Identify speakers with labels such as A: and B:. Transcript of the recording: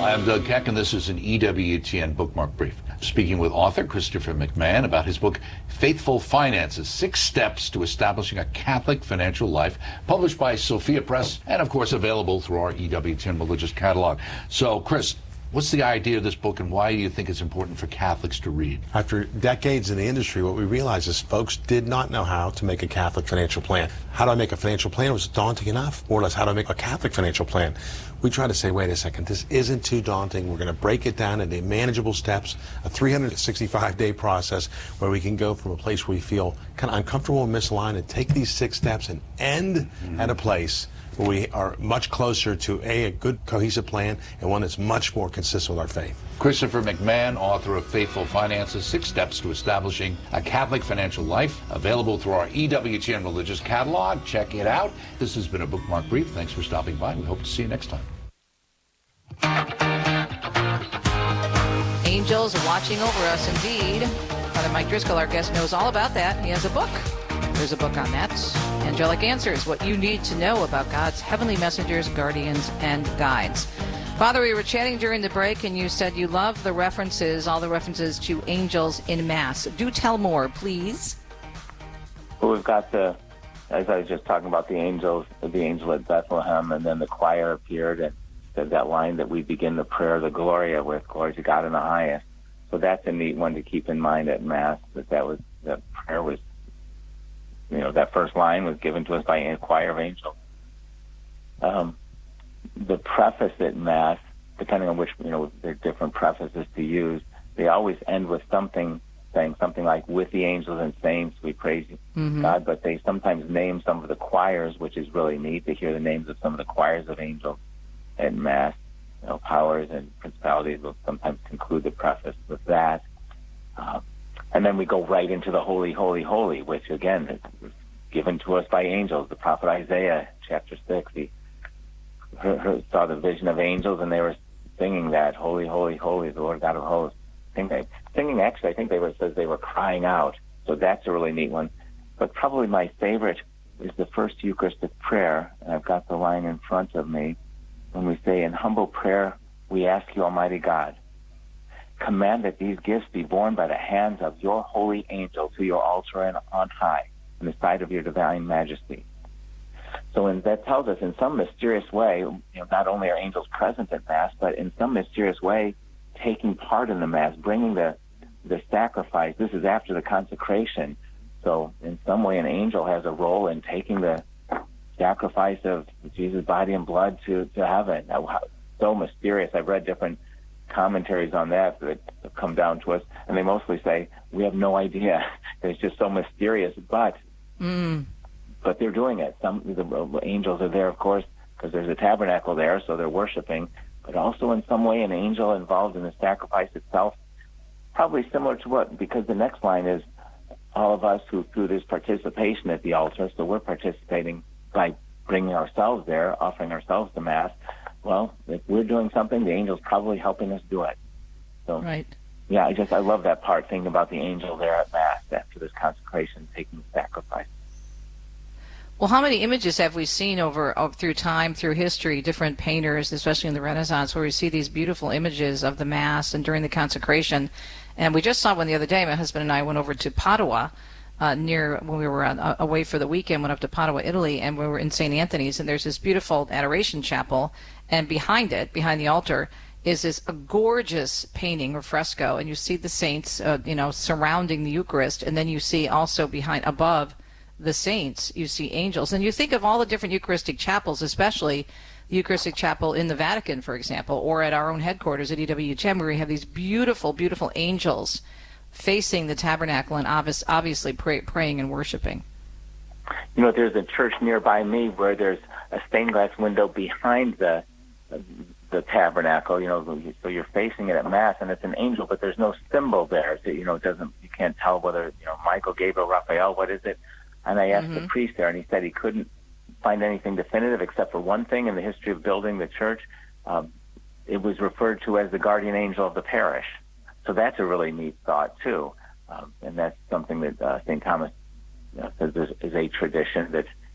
A: I'm Doug Keck, and this is an EWTN Bookmark Brief. Speaking with author Christopher McMahon about his book, Faithful Finances, 6 Steps to Establishing a Catholic Financial Life, published by Sophia Press, and of course available through our EWTN Religious Catalog. So, Chris, what's the idea of this book, and why do you think it's important for Catholics to read?
B: After decades in the industry, what we realized is folks did not know how to make a Catholic financial plan. How do I make a financial plan? Was daunting enough? More or less, how do I make a Catholic financial plan? We try to say, wait a second, this isn't too daunting. We're going to break it down into manageable steps, a 365-day process where we can go from a place where we feel kind of uncomfortable and misaligned and take these 6 steps and end at a place where we are much closer to a good cohesive plan and one that's much more consistent with our faith.
A: Christopher McMahon, author of Faithful Finances, 6 Steps to Establishing a Catholic Financial Life, available through our EWTN Religious Catalog. Check it out. This has been a Bookmark Brief. Thanks for stopping by. We hope to see you next time.
C: Angels are watching over us, indeed. Father Mike Driscoll, our guest, knows all about that. He has a book. There's a book on that. Angelic Answers, what you need to know about God's heavenly messengers, guardians, and guides. Father, we were chatting during the break, and you said you love the references, all the references to angels in Mass. Do tell more, please.
D: Well, we've got as I was just talking about the angel at Bethlehem, and then the choir appeared, and said that line that we begin the prayer, the Gloria, with Glory to God in the highest. So that's a neat one to keep in mind at Mass, that prayer was, that first line was given to us by a choir of angels. The preface at Mass, depending on which, there are different prefaces to use, they always end with something, saying something like, with the angels and saints, we praise you, God, but they sometimes name some of the choirs, which is really neat to hear the names of some of the choirs of angels at Mass. Powers and principalities will sometimes conclude the preface with that. And then we go right into the Holy, Holy, Holy, which again is given to us by angels. The prophet Isaiah, chapter 6, he saw the vision of angels, and they were singing that, Holy, Holy, Holy, the Lord God of hosts. Singing, actually, I think it says they were crying out. So that's a really neat one. But probably my favorite is the first Eucharistic prayer, and I've got the line in front of me, when we say, in humble prayer, we ask you, Almighty God, command that these gifts be borne by the hands of your holy angel to your altar and on high, in the sight of your divine majesty. So that tells us in some mysterious way, not only are angels present at Mass, but in some mysterious way, taking part in the Mass, bringing the sacrifice. This is after the consecration. So in some way, an angel has a role in taking the sacrifice of Jesus' body and blood to heaven. So mysterious. I've read different commentaries on that have come down to us, and they mostly say, we have no idea. It's just so mysterious, but they're doing it. The angels are there, of course, because there's a tabernacle there, so they're worshiping, but also in some way an angel involved in the sacrifice itself, probably similar to because the next line is all of us who through this participation at the altar, so we're participating by bringing ourselves there, offering ourselves to Mass. Well, if we're doing something, the angel's probably helping us do it. So, right. Yeah, I love that part, thinking about the angel there at Mass after this consecration, taking the sacrifice.
C: Well, how many images have we seen through time, through history, different painters, especially in the Renaissance, where we see these beautiful images of the Mass and during the consecration. And we just saw one the other day. My husband and I went over to Padua, when we were away for the weekend, went up to Padua, Italy, and we were in St. Anthony's, and there's this beautiful adoration chapel, and behind the altar, is this a gorgeous painting or fresco, and you see the saints, surrounding the Eucharist, and then you see also above the saints, you see angels. And you think of all the different Eucharistic chapels, especially the Eucharistic chapel in the Vatican, for example, or at our own headquarters at EWTN, where we have these beautiful, beautiful angels facing the tabernacle and obviously praying and worshiping.
D: There's a church nearby me where there's a stained glass window behind the tabernacle, so you're facing it at Mass, and it's an angel, but there's no symbol there. So, you can't tell whether, Michael, Gabriel, Raphael, what is it? And I asked the priest there, and he said he couldn't find anything definitive except for one thing in the history of building the church. It was referred to as the guardian angel of the parish. So that's a really neat thought, too. And that's something that St. Thomas says is a tradition that